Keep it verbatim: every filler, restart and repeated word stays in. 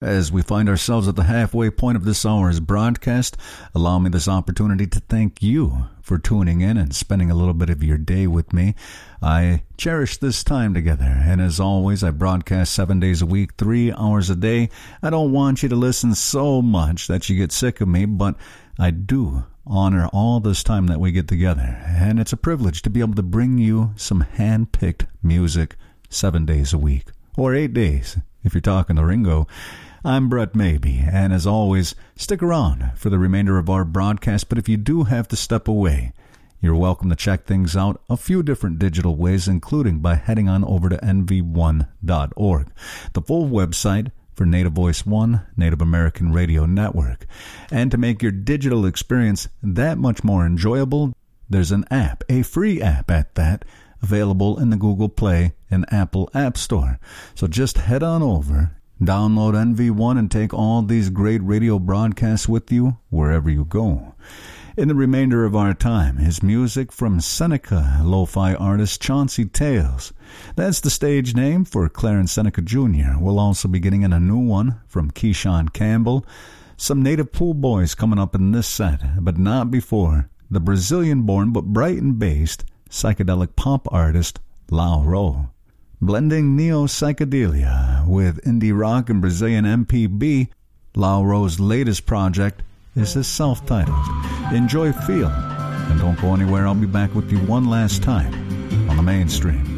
As we find ourselves at the halfway point of this hour's broadcast, allow me this opportunity to thank you for tuning in and spending a little bit of your day with me. I cherish this time together, and as always, I broadcast seven days a week, three hours a day. I don't want you to listen so much that you get sick of me, but I do honor all this time that we get together, and it's a privilege to be able to bring you some hand-picked music seven days a week, or eight days, if you're talking to Ringo. I'm Brett Maybe, and as always, stick around for the remainder of our broadcast, but if you do have to step away, you're welcome to check things out a few different digital ways, including by heading on over to N V one dot org, the full website for Native Voice One, Native American Radio Network. And to make your digital experience that much more enjoyable, there's an app, a free app at that, available in the Google Play and Apple App Store. So just head on over, download N V one, and take all these great radio broadcasts with you wherever you go. In the remainder of our time is music from Seneca lo-fi artist Chauncey Tales. That's the stage name for Clarence Seneca Junior We'll also be getting in a new one from Keyshawn Campbell. Some Native Pool Boys coming up in this set, but not before the Brazilian-born but Brighton-based psychedelic pop artist Lau Ro. Blending neo-psychedelia with indie rock and Brazilian M P B, Lau Ro's latest project is his self-titled. Enjoy Feel, and don't go anywhere. I'll be back with you one last time on the Mainstream.